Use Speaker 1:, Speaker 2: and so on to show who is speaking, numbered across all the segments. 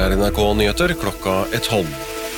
Speaker 1: NRK Nyheter, klokka 12.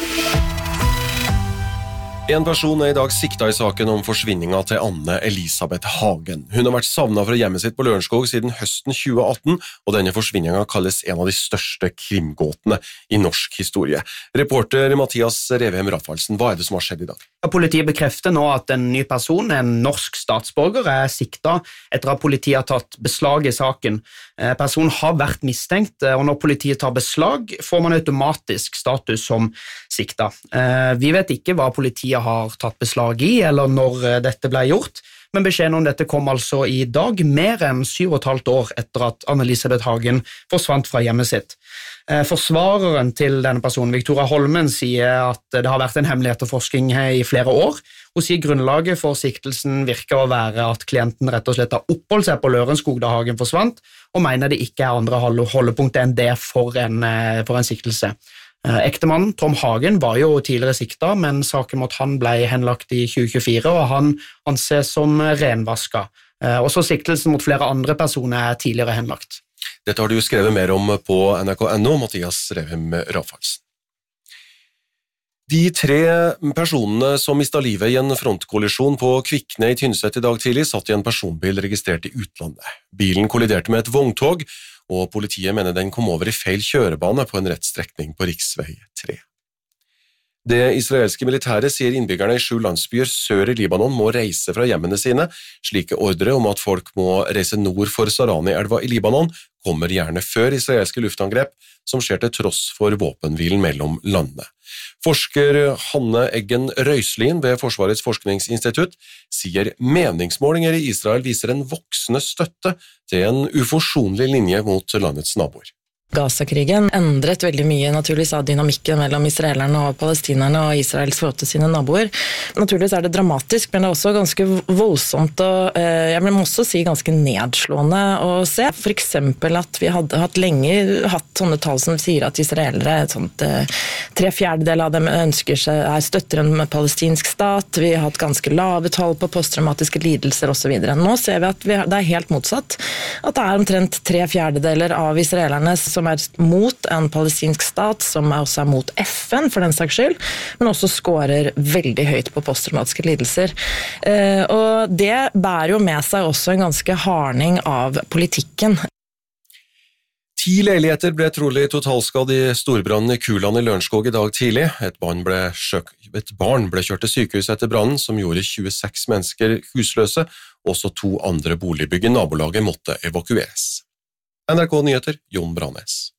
Speaker 1: En person I dag sikta I saken om forsvinninga til Anne Elisabeth Hagen. Hun har vært savnet fra hjemmet sitt på Lørenskog siden høsten 2018, og denne forsvinninga kalles en av de største krimgåtene I norsk historie. Reporter Mathias Revhem Raffaldsen, hva det som har skjedd I dag?
Speaker 2: Politiet bekrefter nå at en ny person, en norsk statsborger, sikta etter at politiet har tatt beslag I saken. Personen har vært mistenkt, og når politiet tar beslag, får man automatisk status som sikta. Vi vet ikke hva politiet har tatt beslag I, eller når dette ble gjort, men beskjeden om dette kom altså I dag, mer enn 7,5 år etter at Anne Elisabeth Hagen forsvant fra hjemmet sitt. Forsvareren til denne personen, Victoria Holmen, sier at det har vært en hemmelig etterforsking I flere år. Hun sier grunnlaget for siktelsen virker å være at klienten rett og slett har oppholdt seg på Lørenskog da Hagen forsvant, og mener det ikke andre holdepunkt enn det for en siktelse. Ektemannen, Tom Hagen, var jo tidligere sikta, men saken mot han ble henlagt I 2024, og han anses som renvaska. Også siktelsen mot flere andre personer tidligere henlagt.
Speaker 1: Dette har du skrevet mer om på NRK.no, Mathias Revhem Raffaldsen. De 3 personene som mistet livet I en frontkollisjon på Kvikne I Tynset I dag tidlig satt I en personbil registrert I utlandet. Bilen kolliderte med et vogntog, og politiet mener den kom over I feil kjørebane på en rett strekning på riksvei 3. Det israelske militæret sier innbyggerne I 7 landsbyer sør I Libanon må reise fra hjemmene sine. Slike ordre om at folk må reise nord for Sarani-elva I Libanon kommer gjerne før israelske luftangrep, som skjer til tross for våpenhvilen mellom landene. Forsker Hanne Eggen Røislin ved Forsvarets forskningsinstitutt sier meningsmålinger I Israel viser en voksende støtte til en uforsonlig linje mot landets naboer.
Speaker 3: Gaza-krigen endret veldig mye naturligvis av dynamikken mellom israelerne og palestinerne og Israels forhold til sine naboer. Naturligvis det dramatisk, men det også ganske voldsomt og jeg vil også si ganske nedslående å se. For eksempel at vi hadde hatt sånne tall som sier at israelere, 3/4 av dem støtter en palestinsk stat, vi har hatt ganske lave tall på posttraumatiske lidelser og så videre. Nå ser vi at det helt motsatt, at det omtrent 3/4 av israelerne som mot en palestinsk stat, som også mot FN for den saks skyld, men også skårer veldig høyt på posttraumatiske lidelser. Og det bærer jo med seg også en ganske hardning av politikken.
Speaker 1: 10 leiligheter ble trolig totalskadd I storbrannen I Kuland I Lørenskog I dag tidlig. Et barn ble kjørt til sykehus etter brannen, som gjorde 26 mennesker husløse. Også 2 andre boligbygg I nabolaget måtte evakueres. NRK Nyheter, Jon Branes.